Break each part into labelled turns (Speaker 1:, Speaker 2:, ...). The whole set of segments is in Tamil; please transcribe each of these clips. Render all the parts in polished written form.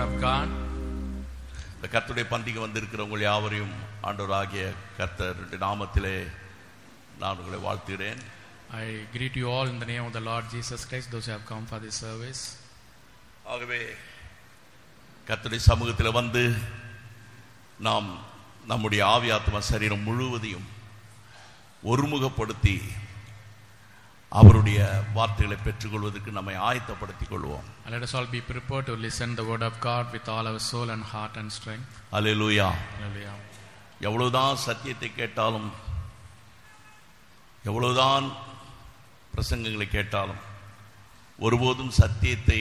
Speaker 1: children of God.
Speaker 2: இந்த கர்த்தருடைய பந்திக்கு வந்திருக்கிற உங்கள் யாவரையும் ஆண்டவராகிய கர்த்தருடைய நாமத்திலே நான் உங்களை வாழ்த்துகிறேன்.
Speaker 1: I greet you all in the name of the Lord Jesus Christ, those who have come for this service.
Speaker 2: ஆகவே கர்த்தருடைய சமூகத்தில் வந்து நாம் நம்முடைய ஆவி ஆத்மா சரீரம் முழுவதையும் ஒருமுகப்படுத்தி அவருடைய வார்த்தைகளை பெற்றுக்கொள்வதற்கு நம்மை ஆயத்தப்படுத்திக் கொள்வோம்.
Speaker 1: Let us all be prepared to listen the word of God with all our soul and heart and strength.
Speaker 2: Hallelujah.
Speaker 1: Hallelujah.
Speaker 2: எவ்வளவுதான் சத்தியத்தை கேட்டாலும், எவ்வளவுதான் பிரசங்கங்களை கேட்டாலும், ஒருபோதும் சத்தியத்தை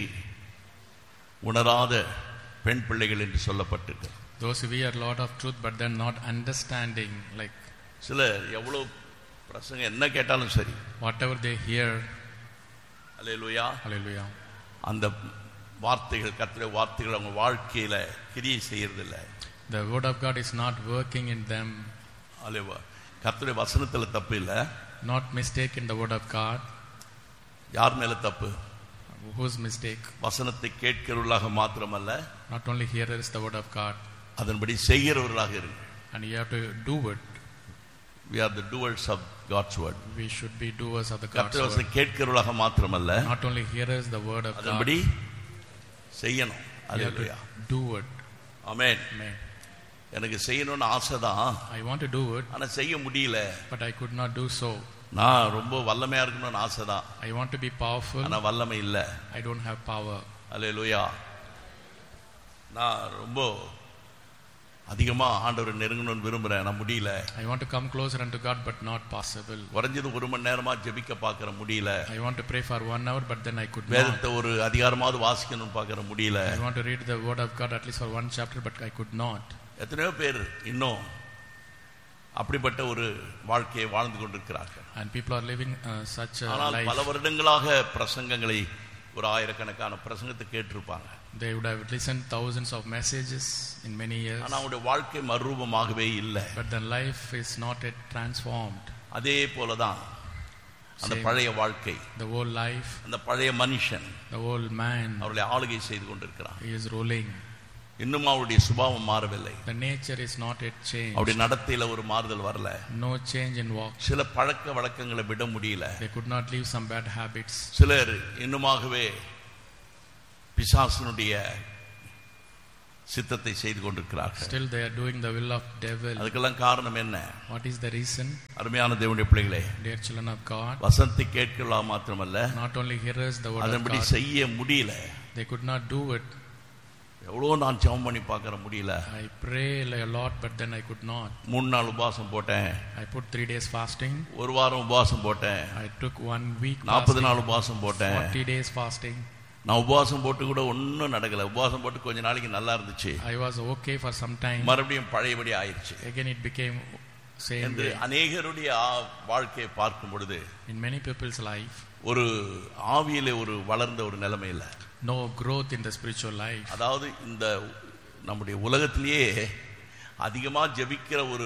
Speaker 2: உணராத பெண் பிள்ளைகள் என்று சொல்லப்பட்டிருக்கு.
Speaker 1: Those who hear a lot of truth but then not understanding, like
Speaker 2: சிலர் எவ்வளவு பிரசங்கம் என்ன கேட்டாலும் சரி,
Speaker 1: whatever they hear,
Speaker 2: hallelujah,
Speaker 1: hallelujah,
Speaker 2: அந்த வார்த்தைகள் கர்த்தருடைய வார்த்தைகள் அவங்க வாழ்க்கையில கிரியை செய்யறதில்ல.
Speaker 1: the word of God is not working in them.
Speaker 2: அல்லேலூயா. கர்த்தருடைய வசனத்துல தப்பு இல்ல,
Speaker 1: not mistake in the word of God.
Speaker 2: யார் மேல தப்பு?
Speaker 1: Whose mistake?
Speaker 2: வசனத்தை கேட்கிறவர்களாக மாத்திரமல்ல,
Speaker 1: not only hearers the word of God,
Speaker 2: அதன்படி செய்கிறவர்களாக இருங்க.
Speaker 1: and you have to do it.
Speaker 2: We are the doers of God's word.
Speaker 1: We should be doers of the God's
Speaker 2: கர்த்தருடைய
Speaker 1: word.
Speaker 2: வசனம் கேட்கிறவர்களாக மாத்திரமல்ல,
Speaker 1: not only hearers the word of God,
Speaker 2: அதன்படி செய்யணும்.
Speaker 1: you have
Speaker 2: hallelujah.
Speaker 1: to do it.
Speaker 2: Amen.
Speaker 1: Amen.
Speaker 2: எனக்கு செய்யணும்னு ஆசைதான்,
Speaker 1: I want to do it,
Speaker 2: ஆனா செய்ய முடியல.
Speaker 1: but I could not do so.
Speaker 2: நான் ரொம்ப வல்லமையா இருக்கணும்னு ஆசைதான்,
Speaker 1: I want to be powerful,
Speaker 2: ஆனா வல்லமை இல்ல.
Speaker 1: I don't have power.
Speaker 2: அல்லேலூயா. நான் ரொம்ப அதிகமா ஆண்டவரை நெருங்கணும்னு விரும்புறேன், நான் முடியல.
Speaker 1: I want to come closer unto God but not possible.
Speaker 2: குறைஞ்சது 1 மணி நேரமா ஜெபிக்க பார்க்கற முடியல.
Speaker 1: I want to pray for 1 hour but then I could not.
Speaker 2: வேதத்தை ஒரு அதிகாரமாவது வாசிக்கணும்னு பார்க்கற முடியல.
Speaker 1: I want to read the word of God at least for 1 chapter but I could not.
Speaker 2: எத்தனையோ பேர் இன்னும் அப்படிப்பட்ட ஒரு வாழ்க்கையை வாழ்ந்து கொண்டிருக்கிறார்கள்.
Speaker 1: And people are living such a
Speaker 2: ஆனால்
Speaker 1: life.
Speaker 2: பல வருடங்களாக பிரசங்கங்களை ஒரு ஆயிரக்கணக்கான பிரசங்கத்தை கேட்டிருப்பாங்க.
Speaker 1: They would have listened thousands of messages in many years.
Speaker 2: ஆனா அவருடைய வாழ்க்கை மறுரூபமாகவே இல்லை.
Speaker 1: But their life is not yet transformed.
Speaker 2: அதே போலதான் அந்த பழைய வாழ்க்கை,
Speaker 1: the old life,
Speaker 2: அந்த பழைய மனுஷன்,
Speaker 1: the old man,
Speaker 2: அவருடைய ஆளுகை செய்து கொண்டிருக்கிறான்.
Speaker 1: he is ruling.
Speaker 2: இன்னும் அவருடைய சுபாவம் மாறவில்லை.
Speaker 1: The nature is not yet changed.
Speaker 2: அவருடைய நடத்தையில ஒரு மாறுதல் வரல.
Speaker 1: No change in walk.
Speaker 2: சில பழக்க வழக்கங்களை விட முடியல.
Speaker 1: They could not leave some bad habits.
Speaker 2: சிலர் இன்னுமாகவே பிசாசனுடைய சித்தத்தை செய்து கொண்டிருக்கிறார்கள்.
Speaker 1: Still they are doing the will of devil.
Speaker 2: அதுக்கெல்லாம் காரணம் என்ன?
Speaker 1: What is the reason?
Speaker 2: அருமையான தேவனுடைய பிள்ளைகளே,
Speaker 1: Dear children of God,
Speaker 2: வசனத்தை கேட்கலாம் மாத்திரமல்ல,
Speaker 1: not only hearers the word of
Speaker 2: அதன்படி
Speaker 1: God,
Speaker 2: செய்ய முடியல.
Speaker 1: they could not do it.
Speaker 2: எவ்வளோ நான் ஜெபம் பண்ணி பார்க்கற முடியல.
Speaker 1: I pray a lot but then I could not.
Speaker 2: 3 நாள் உபவாசம் போட்டேன்.
Speaker 1: I put 3 days fasting.
Speaker 2: ஒரு வாரம் உபவாசம் போட்டேன்.
Speaker 1: I took 1 week
Speaker 2: 40
Speaker 1: fasting.
Speaker 2: நாள் உபவாசம் போட்டேன்.
Speaker 1: 40 days fasting.
Speaker 2: நான் உபவாசம் போட்டு கூட ஒன்றும் நடக்கல. உபவாசம் போட்டு கொஞ்ச நாளைக்கு நல்லா இருந்துச்சு,
Speaker 1: I was okay for some time.
Speaker 2: மறுபடியும் பழையபடி ஆயிடுச்சு.
Speaker 1: Again it became same
Speaker 2: என்று
Speaker 1: way.
Speaker 2: அநேகருடைய வாழ்க்கையை பார்க்கும் பொழுது
Speaker 1: In many people's life,
Speaker 2: ஒரு ஆவியிலே ஒரு வளர்ந்த ஒரு நிலைமை இல்லை.
Speaker 1: no growth in the spiritual life.
Speaker 2: அதாவது இந்த நம்முடைய உலகத்திலேயே அதிகமா ஜெபிக்கிற ஒரு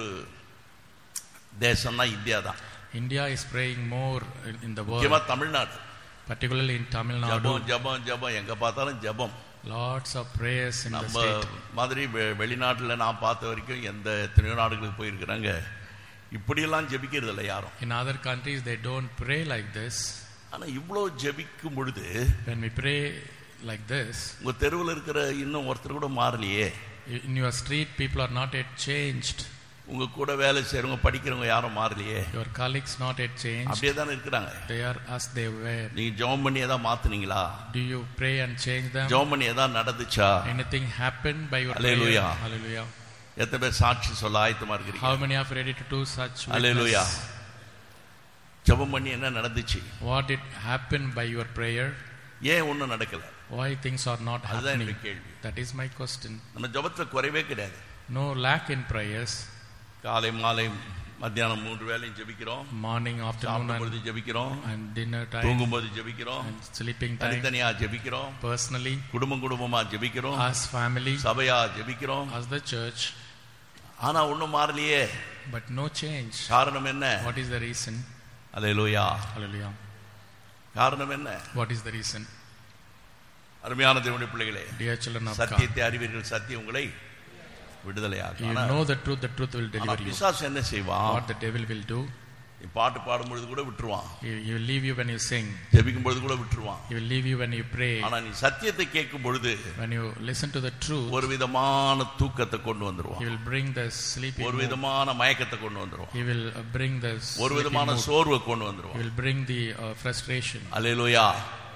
Speaker 2: தேசம்னா இந்தியா தான்.
Speaker 1: India is praying more in the world,
Speaker 2: முக்கியமா Tamil Nadu.
Speaker 1: particularly in Tamil Nadu.
Speaker 2: ஜபம் ஜபம் ஜபம், எங்க பார்த்தாலும் ஜபம்.
Speaker 1: Lots of prayers in the
Speaker 2: நம்ம
Speaker 1: state.
Speaker 2: மாதிரி வெளிநாட்டுல நான் பார்த்த வரைக்கும் எத்தனையோ நாடுகளுக்கு போயிருக்கிறாங்க, இப்படியெல்லாம் ஜெபிக்கிறது இல்லை யாரும்.
Speaker 1: In other countries they don't pray like this.
Speaker 2: ஆனா இவ்வளோ ஜெபிக்கும் பொழுது
Speaker 1: When we pray like this,
Speaker 2: உங்க தெருவில் இருக்கிற இன்னும் ஒருத்தர் கூட மாறலையே.
Speaker 1: in your street people are not yet changed.
Speaker 2: உங்க கூட வேலை செய்யறவங்க படிக்கிறவங்க யாரும் மாறலையே.
Speaker 1: Your colleagues not yet changed.
Speaker 2: அப்படியே தானே இருக்கிறாங்க.
Speaker 1: They are as they were.
Speaker 2: நீங்க ஜெபம் பண்ணி ஏதாவது மாத்துனீங்களா?
Speaker 1: Do you pray and change them?
Speaker 2: ஜெபம் பண்ணி ஏதாவது நடந்துச்சா?
Speaker 1: Anything happened by your
Speaker 2: Hallelujah.
Speaker 1: prayer? Hallelujah.
Speaker 2: எத்தனை பேர் சாட்சி சொல்ல ஆயத்தமா இருக்கிறீங்க?
Speaker 1: How many are ready to do such
Speaker 2: Hallelujah.
Speaker 1: witness?
Speaker 2: ஜெபம் பண்ணி என்ன நடந்துச்சு?
Speaker 1: What did happen by your prayer?
Speaker 2: ஏன் ஒண்ணும் நடக்கல?
Speaker 1: Why things are not
Speaker 2: அதுதான்
Speaker 1: happening?
Speaker 2: என்னுடைய கேள்வி.
Speaker 1: That is my question.
Speaker 2: நம்ம ஜெபத்துல குறைவே கிடையாது.
Speaker 1: No lack in prayers.
Speaker 2: காலை மாலை மத்தியானம் 3 வேளையும் ஜெபிக்கிறோம்.
Speaker 1: Morning, afternoon
Speaker 2: சாப்பிடும்போது ஜெபிக்கிறோம்,
Speaker 1: and dinner time,
Speaker 2: தூங்கும்போது ஜெபிக்கிறோம்,
Speaker 1: and sleeping time.
Speaker 2: தனித்தனியா ஜெபிக்கிறோம்,
Speaker 1: Personally,
Speaker 2: குடும்பமா ஜெபிக்கிறோம்,
Speaker 1: as family,
Speaker 2: சபையா ஜெபிக்கிறோம்.
Speaker 1: as the church.
Speaker 2: ஆனா ஒண்ணும் மாறலையே.
Speaker 1: But no change.
Speaker 2: காரணம் என்ன?
Speaker 1: What is the reason?
Speaker 2: Hallelujah.
Speaker 1: Hallelujah.
Speaker 2: காரணம் என்ன?
Speaker 1: What is the reason?
Speaker 2: அருமையான தேவனுடைய பிள்ளைகளே,
Speaker 1: Dear children of God,
Speaker 2: சத்தியத்தை அறிவீர்கள், சத்தியம் உங்களை விடுதலையாக்கும்.
Speaker 1: you know the truth will deliver you.
Speaker 2: பிசாசு என்ன செய்வான்?
Speaker 1: What the devil will do?
Speaker 2: நீ பாட்டு பாடும்பொழுது கூட விட்டுருவான்.
Speaker 1: He will leave you when you sing.
Speaker 2: ஜெபிக்கும் பொழுது கூட விட்டுருவான்.
Speaker 1: He will leave you when you pray.
Speaker 2: ஆனா நீ சத்தியத்தை கேட்கும் பொழுது,
Speaker 1: when you listen to the truth,
Speaker 2: ஒரு விதமான தூக்கத்தை கொண்டு வந்துருவான்.
Speaker 1: he will bring the sleepy mood.
Speaker 2: ஒரு விதமான மயக்கத்தை கொண்டு வந்துருவான்.
Speaker 1: he will bring the
Speaker 2: ஒரு விதமான சோர்வை கொண்டு
Speaker 1: he
Speaker 2: வந்துருவான்.
Speaker 1: will bring the frustration.
Speaker 2: அல்லேலூயா.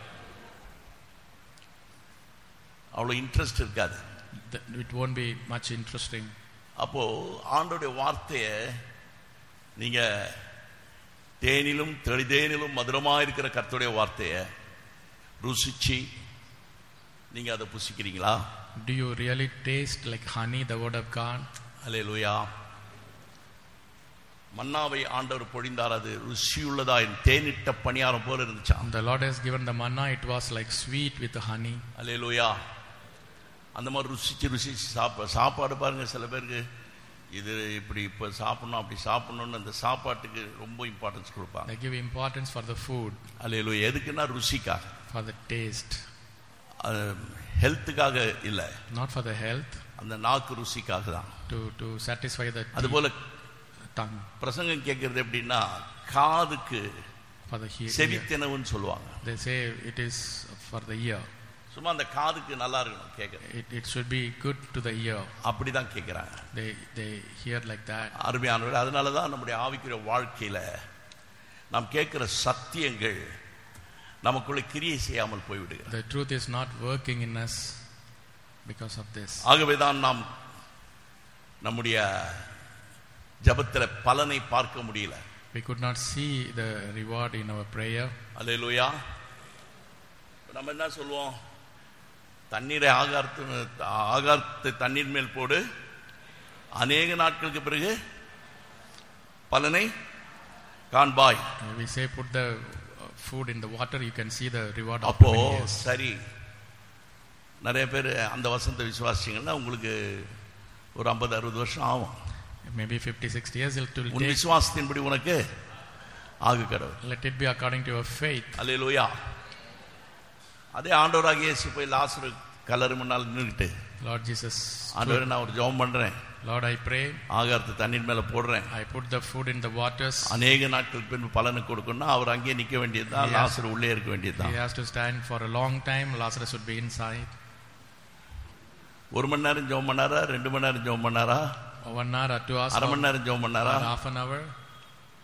Speaker 2: அவ்வளவு இன்ட்ரெஸ்ட் இருக்காது.
Speaker 1: It won't be much interesting.
Speaker 2: அப்போ ஆண்டவருடைய வார்த்தையை நீங்க தேனிலும் தெளிதேனிலும் மதுரமா இருக்கிற கர்த்தருடைய வார்த்தையை ருசிச்சு நீங்க அதை புசிக்கிறீங்களா?
Speaker 1: Do you really taste like honey the word of God?
Speaker 2: அல்லேலூயா. மன்னாவை ஆண்டவர் பொழிந்தார், அது ருசியுள்ளதா, தேனிட்ட பணியாரம் போல இருந்துச்சா.
Speaker 1: The Lord has given the manna, it was like sweet with the honey.
Speaker 2: அல்லேலூயா. அந்த மாதிரி ருசிச்சு சாப்பாடு பாருங்க, சில பேருக்கு இது இப்படி இப்ப சாப்பிடணும் அப்படி சாப்பிடணும்னு அந்த சாப்பாட்டுக்கு ரொம்ப இம்பார்ட்டன்ஸ் கொடுப்பாங்க.
Speaker 1: They give importance for the food.
Speaker 2: அல்லேலூயா. எதுக்குன்னா ருசிக்காக,
Speaker 1: for the taste,
Speaker 2: ஹெல்த்துக்காக இல்ல,
Speaker 1: not for the health,
Speaker 2: அந்த நாக்கு ருசிக்காக தான்.
Speaker 1: to satisfy the
Speaker 2: அதுபோல
Speaker 1: tongue.
Speaker 2: பிரசங்கம் கேட்கறது எப்படின்னா காதுக்கு
Speaker 1: for the
Speaker 2: செவித்தினவுன்னு சொல்லுவாங்க.
Speaker 1: they say it is for the ear.
Speaker 2: சும்மா அந்த காதுக்கு நல்லா இருக்கணும் கேட்க.
Speaker 1: it should be good to the ear.
Speaker 2: அப்படிதான் கேட்கிறாங்க.
Speaker 1: they hear like that.
Speaker 2: அருமையானவர்களே, அதனாலதான் நம்முடைய ஆவிக்குரிய வாழ்க்கையில நாம் கேட்கிற சத்தியங்கள் நமக்குள்ள கிரியை செய்யாமல் போய்விடுகிறது.
Speaker 1: The truth is not working in us because of this.
Speaker 2: ஆகவேதான் நாம் நம்முடைய ஜெபத்தில பலனை பார்க்க முடியல.
Speaker 1: We could not see the reward in our prayer.
Speaker 2: அல்லேலூயா. நம்ம என்ன சொல்லுவோம்? தண்ணீரை ஆகாரத்தை தண்ணீர் மேல் போடு, அநேக நாட்களுக்கு பிறகு பலனை காண்பாய்.
Speaker 1: We say put the food in the water, you can see the reward of
Speaker 2: அப்போ
Speaker 1: 20 years.
Speaker 2: சரி, நிறைய பேர் அந்த வசனத்தை விசுவாசிங்கன்னா உங்களுக்கு ஒரு 50-60 வருஷம் ஆகும்.
Speaker 1: Maybe 50-60 years it will
Speaker 2: உன்
Speaker 1: take.
Speaker 2: விசுவாசத்தின்படி உனக்கு ஆகு கடவுள்.
Speaker 1: Let it be according to your faith.
Speaker 2: அல்லேலூயா. அதே ஆண்டவராகிய இயேசு போய் லாசரு கல்லறை முன்னால் நின்னுட்டு,
Speaker 1: Lord Jesus,
Speaker 2: ஆண்டவரே நான் ஒரு ஜெபம் பண்றேன்,
Speaker 1: Lord I pray,
Speaker 2: ஆகாரத்தை தண்ணீர் மேல போடுறேன்,
Speaker 1: I put the food in the waters.
Speaker 2: அநேக நாட்களுக்கு பின்பு பலனை கொடுக்கணும்னா அவர் அங்கேயே நிக்க வேண்டியதுதான், லாசரு உள்ளே இருக்க வேண்டியதுதான்.
Speaker 1: He has to stand for a long time, Lazarus would be inside.
Speaker 2: 1 மணி நேரம் ஜெபம் பண்ணாரா, 2 மணி நேரம் ஜெபம் பண்ணாரா,
Speaker 1: 1 hour or 2 hours,
Speaker 2: அரை மணி நேரம் ஜெபம் பண்ணாரா,
Speaker 1: half an hour,